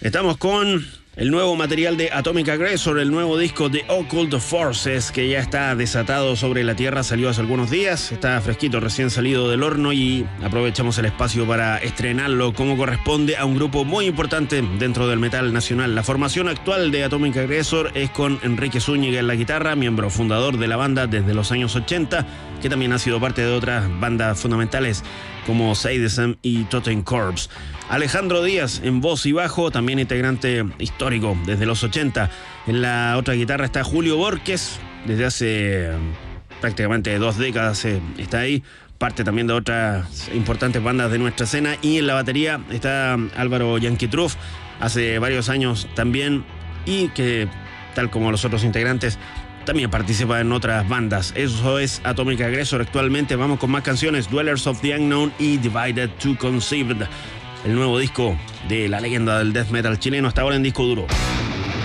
Estamos con el nuevo material de Atomic Aggressor, el nuevo disco de Occult Forces, que ya está desatado sobre la tierra, salió hace algunos días, está fresquito, recién salido del horno, y aprovechamos el espacio para estrenarlo como corresponde a un grupo muy importante dentro del metal nacional. La formación actual de Atomic Aggressor es con Enrique Zúñiga en la guitarra, miembro fundador de la banda desde los años 80, que también ha sido parte de otras bandas fundamentales como Sadism y Totem Corpse. Alejandro Díaz en voz y bajo, también integrante histórico desde los 80. En la otra guitarra está Julio Borges, desde hace prácticamente 2 décadas está ahí, parte también de otras importantes bandas de nuestra escena. Y en la batería está Álvaro Yankee Truff, hace varios años también, y que, tal como los otros integrantes, también participa en otras bandas. Eso es Atomic Aggressor actualmente. Vamos con más canciones: Dwellers of the Unknown y Divided to Conceived, el nuevo disco de la leyenda del death metal chileno, hasta ahora en disco duro.